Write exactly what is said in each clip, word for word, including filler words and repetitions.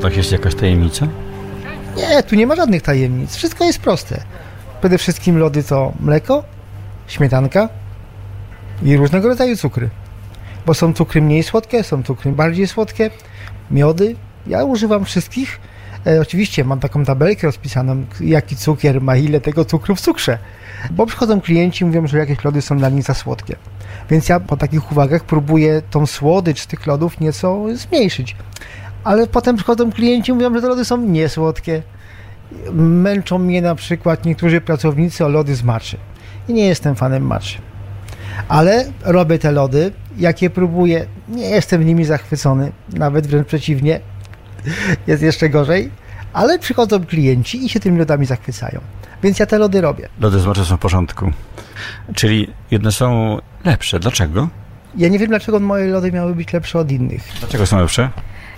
lodach jest jakaś tajemnica? Nie, tu nie ma żadnych tajemnic. Wszystko jest proste. Przede wszystkim lody to mleko, śmietanka i różnego rodzaju cukry. Bo są cukry mniej słodkie, są cukry bardziej słodkie, miody. Ja używam wszystkich. E, oczywiście mam taką tabelkę rozpisaną, jaki cukier ma ile tego cukru w cukrze. Bo przychodzą klienci i mówią, że jakieś lody są dla nich za słodkie. Więc ja po takich uwagach próbuję tą słodycz tych lodów nieco zmniejszyć. Ale potem przychodzą klienci i mówią, że te lody są niesłodkie. Męczą mnie na przykład niektórzy pracownicy o lody z matczy. I nie jestem fanem matczy. Ale robię te lody, jak je próbuję, nie jestem nimi zachwycony, nawet wręcz przeciwnie, jest jeszcze gorzej, ale przychodzą klienci i się tymi lodami zachwycają. Więc ja te lody robię. Lody z matczy są w porządku. Czyli jedne są lepsze. Dlaczego? Ja nie wiem, dlaczego moje lody miały być lepsze od innych. Dlaczego są lepsze?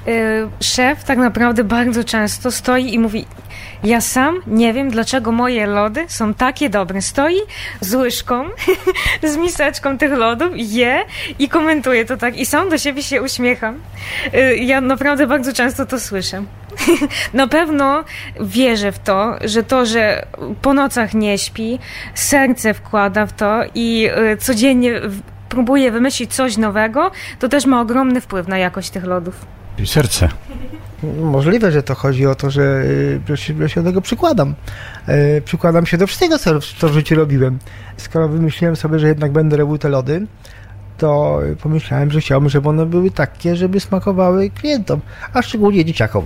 Szef tak naprawdę bardzo często stoi i mówi: ja sam nie wiem, dlaczego moje lody są takie dobre. Stoi z łyżką, z miseczką tych lodów, je i komentuje to tak i sam do siebie się uśmiecham. Ja naprawdę bardzo często to słyszę. Na pewno wierzę w to, że to, że po nocach nie śpi, serce wkłada w to i codziennie próbuje wymyślić coś nowego, to też ma ogromny wpływ na jakość tych lodów. I serce. Możliwe, że to chodzi o to, że, że, się, że się do tego przykładam. E, przykładam się do wszystkiego, co, co w życiu robiłem. Skoro wymyśliłem sobie, że jednak będę robił te lody, to pomyślałem, że chciałbym, żeby one były takie, żeby smakowały klientom, a szczególnie dzieciakom.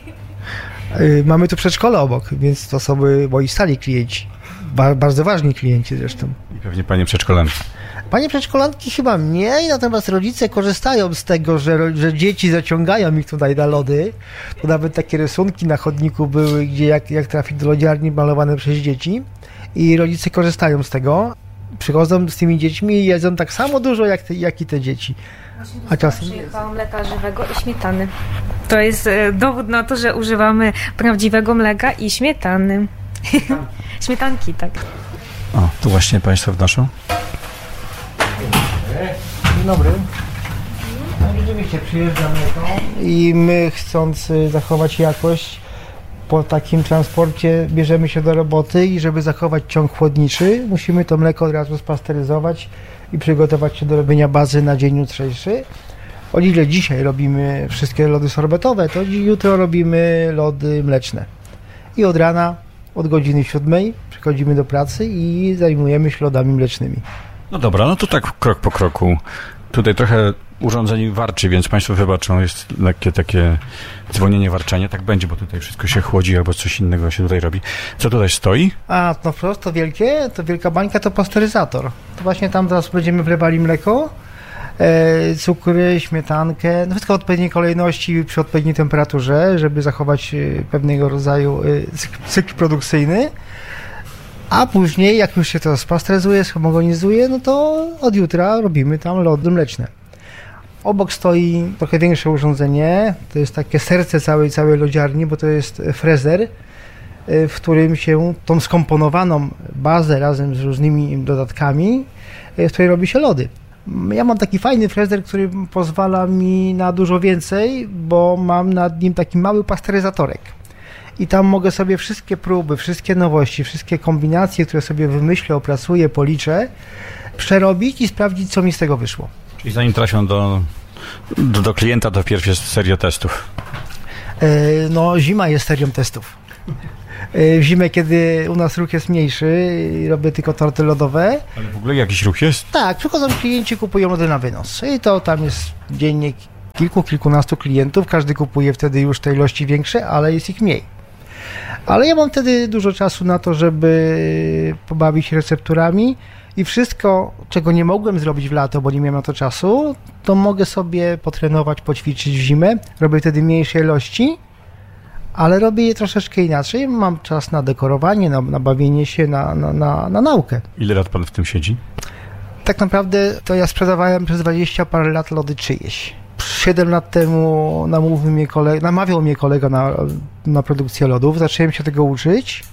E, mamy tu przedszkole obok, więc to są moi stali klienci. Ba, bardzo ważni klienci zresztą. I pewnie panie przedszkolanki. Panie przedszkolanki chyba mniej, natomiast rodzice korzystają z tego, że, że dzieci zaciągają ich tutaj na lody. To nawet takie rysunki na chodniku były, gdzie jak, jak trafić do lodziarni, malowane przez dzieci. I rodzice korzystają z tego. Przychodzą z tymi dziećmi i jedzą tak samo dużo, jak, te, jak i te dzieci. A czasem przyjechała mleka żywego i śmietany. To jest e, dowód na to, że używamy prawdziwego mleka i śmietany. Śmietanki, tak. O, tu właśnie państwo wnoszą. Dzień dobry. No, rzeczywiście przyjeżdża mleko i my, chcąc zachować jakość, po takim transporcie bierzemy się do roboty i żeby zachować ciąg chłodniczy, musimy to mleko od razu spasteryzować i przygotować się do robienia bazy na dzień jutrzejszy. O ile dzisiaj robimy wszystkie lody sorbetowe, to jutro robimy lody mleczne. I od rana, od godziny siódmej przychodzimy do pracy i zajmujemy się lodami mlecznymi. No dobra, no to tak krok po kroku. Tutaj trochę urządzeń warczy, więc państwo wybaczą, jest lekkie takie dzwonienie, warczenie. Tak będzie, bo tutaj wszystko się chłodzi albo coś innego się tutaj robi. Co tutaj stoi? A, no wprost to wielkie, to wielka bańka to pasteryzator. To właśnie tam teraz będziemy wlewali mleko, e, cukry, śmietankę, no wszystko w odpowiedniej kolejności przy odpowiedniej temperaturze, żeby zachować e, pewnego rodzaju e, cykl, cykl produkcyjny. A później, jak już się to spasteryzuje, zhomogenizuje, no to od jutra robimy tam lody mleczne. Obok stoi trochę większe urządzenie, to jest takie serce całej, całej lodziarni, bo to jest frezer, w którym się tą skomponowaną bazę razem z różnymi dodatkami, w której robi się lody. Ja mam taki fajny frezer, który pozwala mi na dużo więcej, bo mam nad nim taki mały pasteryzatorek. I tam mogę sobie wszystkie próby, wszystkie nowości, wszystkie kombinacje, które sobie wymyślę, opracuję, policzę, przerobić i sprawdzić, co mi z tego wyszło. Czyli zanim trafią do, do, do klienta, to wpierw jest seria testów. E, no, zima jest serią testów. E, w zimę, kiedy u nas ruch jest mniejszy, robię tylko torty lodowe. Ale w ogóle jakiś ruch jest? Tak, przychodzą klienci, kupują lody na wynos. I to tam jest dziennie kilku, kilkunastu klientów. Każdy kupuje wtedy już te ilości większe, ale jest ich mniej. Ale ja mam wtedy dużo czasu na to, żeby pobawić się recepturami i wszystko, czego nie mogłem zrobić w lato, bo nie miałem na to czasu, to mogę sobie potrenować, poćwiczyć w zimę. Robię wtedy mniejsze ilości, ale robię je troszeczkę inaczej. Mam czas na dekorowanie, na, na bawienie się, na, na, na, na naukę. Ile lat pan w tym siedzi? Tak naprawdę to ja sprzedawałem przez dwadzieścia parę lat lody czyjeś. Siedem lat temu namówił mnie kolega, namawiał mnie kolega na, na produkcję lodów. Zacząłem się tego uczyć,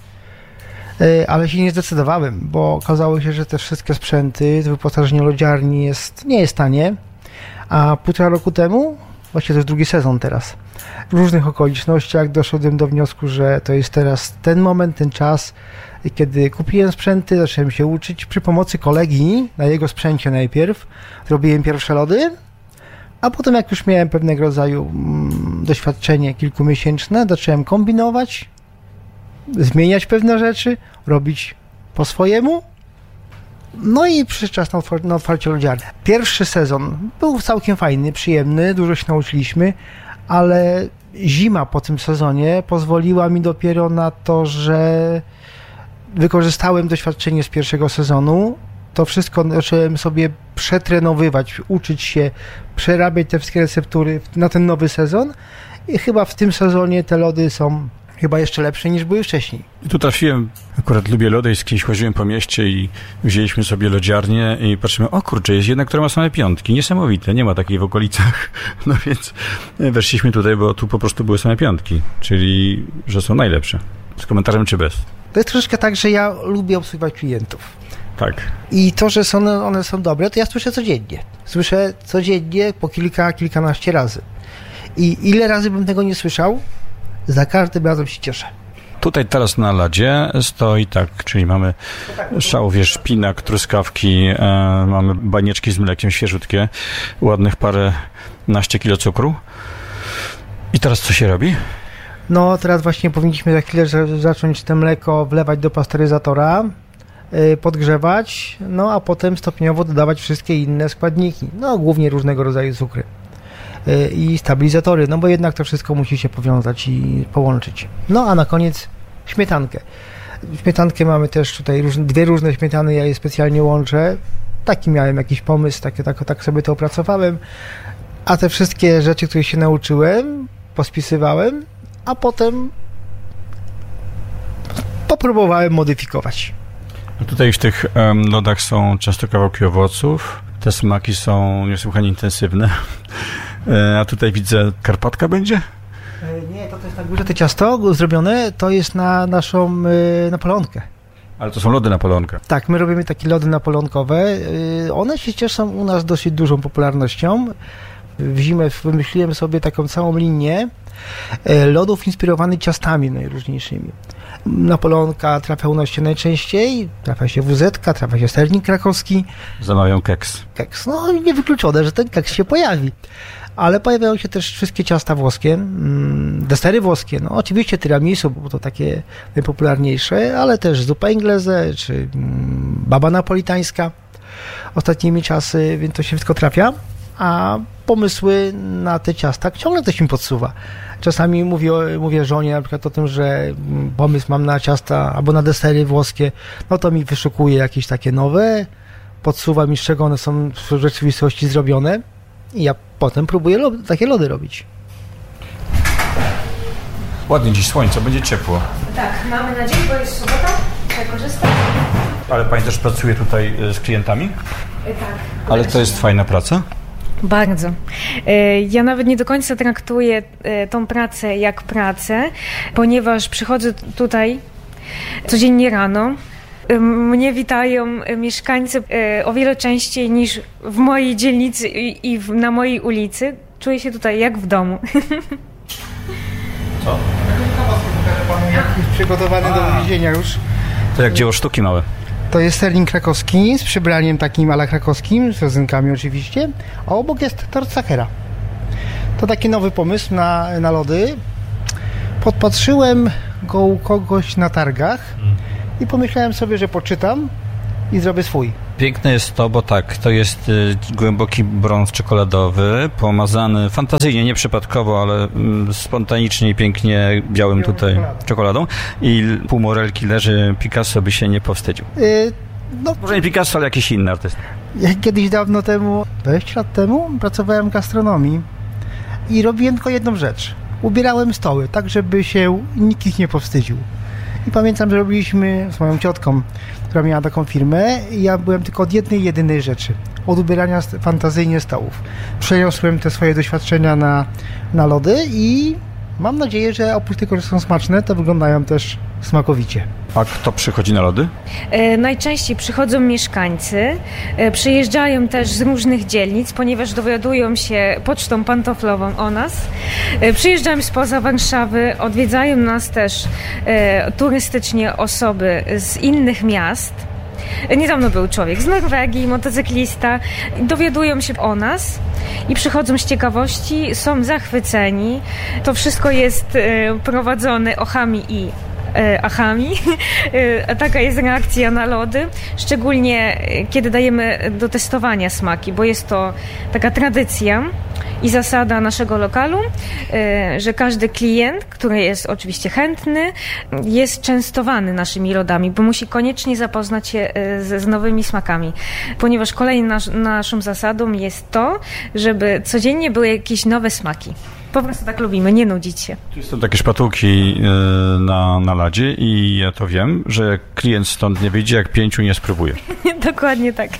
ale się nie zdecydowałem, bo okazało się, że te wszystkie sprzęty, wyposażenie lodziarni jest, nie jest tanie. A półtora roku temu Właściwie to jest drugi sezon teraz. W różnych okolicznościach doszedłem do wniosku, że to jest teraz ten moment, ten czas, kiedy kupiłem sprzęty, zacząłem się uczyć przy pomocy kolegi, na jego sprzęcie najpierw, zrobiłem pierwsze lody, a potem jak już miałem pewnego rodzaju mm, doświadczenie kilkumiesięczne, zacząłem kombinować, zmieniać pewne rzeczy, robić po swojemu. No i przyszedł czas na, otwar- na otwarcie lodziarni. Pierwszy sezon był całkiem fajny, przyjemny, dużo się nauczyliśmy, ale zima po tym sezonie pozwoliła mi dopiero na to, że wykorzystałem doświadczenie z pierwszego sezonu. To wszystko zacząłem sobie przetrenowywać, uczyć się, przerabiać te wszystkie receptury na ten nowy sezon i chyba w tym sezonie te lody są chyba jeszcze lepsze niż były wcześniej. I tu trafiłem, akurat lubię lody i z kimś chodziłem po mieście i wzięliśmy sobie lodziarnię i patrzymy, o kurczę, jest jedna, która ma same piątki, niesamowite, nie ma takiej w okolicach, no więc weszliśmy tutaj, bo tu po prostu były same piątki, czyli, że są najlepsze, z komentarzem czy bez. To jest troszeczkę tak, że ja lubię obsługiwać klientów. Tak. I to, że są, one są dobre, to ja słyszę codziennie. Słyszę codziennie po kilka, kilkanaście razy. I ile razy bym tego nie słyszał, za każdym razem się cieszę. Tutaj teraz na ladzie stoi tak, czyli mamy szałwie, szpinak, truskawki, e, mamy banieczki z mlekiem świeżutkie, ładnych parę naście kilo cukru. I teraz co się robi? No teraz właśnie powinniśmy za chwilę zacząć to mleko wlewać do pasteryzatora, yy, podgrzewać, no a potem stopniowo dodawać wszystkie inne składniki, no głównie różnego rodzaju cukry yy, i stabilizatory, no bo jednak to wszystko musi się powiązać i połączyć. No a na koniec śmietankę. Śmietankę mamy też tutaj róż, dwie różne śmietany, ja je specjalnie łączę. Taki miałem jakiś pomysł, tak, tak, tak sobie to opracowałem, a te wszystkie rzeczy, które się nauczyłem, pospisywałem, a potem popróbowałem modyfikować. Tutaj w tych um, lodach są często kawałki owoców. Te smaki są niesłychanie intensywne. E, a tutaj widzę, Karpatka będzie? E, nie, to, to jest na górze te ciasto zrobione, to jest na naszą y, napoleonkę. Ale to są lody napoleonka. Tak, my robimy takie lody napoleonkowe. Y, one się cieszą u nas dosyć dużą popularnością. W zimę wymyśliłem sobie taką całą linię lodów inspirowanych ciastami najróżniejszymi. Napoleonka trafia u nas się najczęściej, trafia się wuzetka, trafia się sernik krakowski. Zamawiam keks. Keks, no niewykluczone, że ten keks się pojawi. Ale pojawiają się też wszystkie ciasta włoskie, desery włoskie, no oczywiście tiramisu, bo to takie najpopularniejsze, ale też zupa inglese, czy baba napolitańska ostatnimi czasy, więc to się wszystko trafia. A pomysły na te ciasta ciągle ktoś mi podsuwa. Czasami mówię, mówię żonie na przykład o tym, że pomysł mam na ciasta albo na desery włoskie, no to mi wyszukuje jakieś takie nowe, podsuwa mi, z czego one są w rzeczywistości zrobione i ja potem próbuję lo- takie lody robić. Ładnie dziś słońce, będzie ciepło. Tak, mamy nadzieję, bo jest sobota, trzeba korzystać. Ale pani też pracuje tutaj z klientami? Tak. Ale to jest fajna praca? Bardzo. Ja nawet nie do końca traktuję tą pracę jak pracę, ponieważ przychodzę tutaj codziennie rano. Mnie witają mieszkańcy o wiele częściej niż w mojej dzielnicy i na mojej ulicy. Czuję się tutaj jak w domu. Co? Jest przygotowany do wiezienia już. To jak dzieło sztuki małe. To jest sernik krakowski z przybraniem takim ala krakowskim, z rodzynkami oczywiście, a obok jest tort Sachera. To taki nowy pomysł na, na lody. Podpatrzyłem go u kogoś na targach i pomyślałem sobie, że poczytam i zrobię swój. Piękne jest to, bo tak, to jest y, głęboki brąz czekoladowy, pomazany fantazyjnie, nieprzypadkowo, ale y, spontanicznie i pięknie białym tutaj czekoladą. I pół morelki leży, Picasso by się nie powstydził. Yy, no, Może nie Picasso, ale jakiś inny artysta. ja kiedyś dawno temu, dwadzieścia lat temu, pracowałem w gastronomii i robiłem tylko jedną rzecz. Ubierałem stoły, tak żeby się nikt ich nie powstydził. I pamiętam, że robiliśmy z moją ciotką, która miała taką firmę i ja byłem tylko od jednej, jedynej rzeczy. Od ubierania fantazyjnie stołów. Przeniosłem te swoje doświadczenia na, na lody i Mam nadzieję, że oprócz tego, że są smaczne, to wyglądają też smakowicie. A kto przychodzi na lody? E, najczęściej przychodzą mieszkańcy, e, przyjeżdżają też z różnych dzielnic, ponieważ dowiadują się pocztą pantoflową o nas. E, przyjeżdżają spoza Warszawy, odwiedzają nas też e, turystycznie osoby z innych miast. Niedawno był człowiek z Norwegii, motocyklista, dowiadują się o nas i przychodzą z ciekawości, są zachwyceni. To wszystko jest e, prowadzone ochami i e, achami. E, taka jest reakcja na lody, szczególnie e, kiedy dajemy do testowania smaki, bo jest to taka tradycja i zasada naszego lokalu, że każdy klient, który jest oczywiście chętny, jest częstowany naszymi lodami, bo musi koniecznie zapoznać się z, z nowymi smakami. Ponieważ kolejną nasz, naszą zasadą jest to, żeby codziennie były jakieś nowe smaki. Po prostu tak lubimy, nie nudzić się. Tu są takie szpatułki na, na ladzie i ja to wiem, że klient stąd nie wyjdzie, jak pięciu nie spróbuje. Dokładnie tak.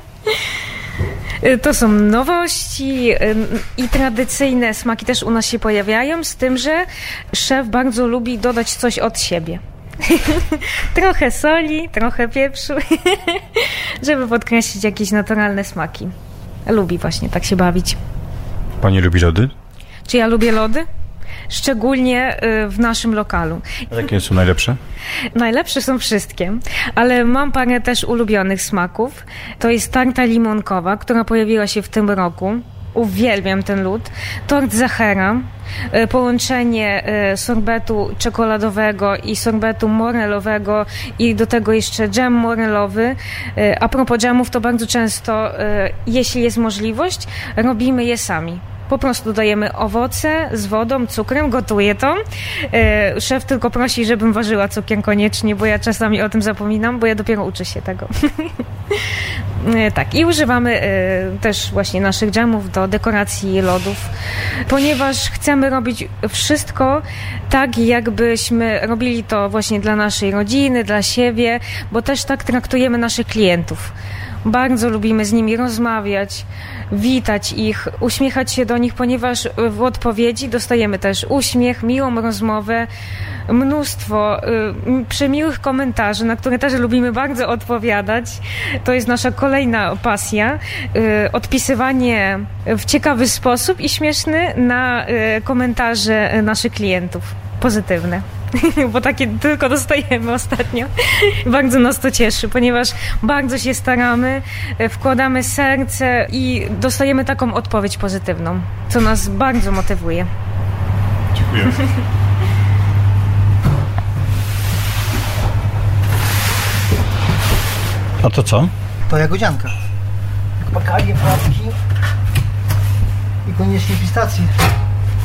To są nowości i tradycyjne smaki też u nas się pojawiają, z tym, że szef bardzo lubi dodać coś od siebie. Trochę soli, trochę pieprzu, żeby podkreślić jakieś naturalne smaki. Lubi właśnie tak się bawić. Pani lubi lody? Czy ja lubię lody? Szczególnie w naszym lokalu. A jakie są najlepsze? Najlepsze są wszystkie, ale mam parę też ulubionych smaków. To jest tarta limonkowa, która pojawiła się w tym roku. Uwielbiam ten lód. Tort Zachera, połączenie sorbetu czekoladowego i sorbetu morelowego i do tego jeszcze dżem morelowy. A propos dżemów, to bardzo często, jeśli jest możliwość, robimy je sami. Po prostu dajemy owoce z wodą, cukrem, gotuję to. E, szef tylko prosi, żebym ważyła cukier koniecznie, bo ja czasami o tym zapominam, bo ja dopiero uczę się tego. e, tak, i używamy e, też właśnie naszych dżemów do dekoracji lodów, ponieważ chcemy robić wszystko tak, jakbyśmy robili to właśnie dla naszej rodziny, dla siebie, bo też tak traktujemy naszych klientów. Bardzo lubimy z nimi rozmawiać, witać ich, uśmiechać się do nich, ponieważ w odpowiedzi dostajemy też uśmiech, miłą rozmowę, mnóstwo y, przemiłych komentarzy, na które też lubimy bardzo odpowiadać. To jest nasza kolejna pasja. Y, odpisywanie w ciekawy sposób i śmieszny na y, komentarze naszych klientów. Pozytywne. Bo takie tylko dostajemy ostatnio. Bardzo nas to cieszy, ponieważ bardzo się staramy, wkładamy serce i dostajemy taką odpowiedź pozytywną, co nas bardzo motywuje. Dziękuję. A to co? To jagodzianka. Bakalie, płatki i koniecznie pistacji.